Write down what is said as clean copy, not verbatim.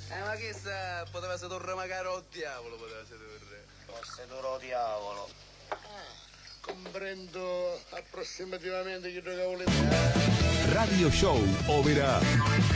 Ma che sa, poteva sedurre magari o diavolo, poteva sedurre. O sedurre o diavolo. Comprendo approssimativamente che giocavo le Radio Show Opera.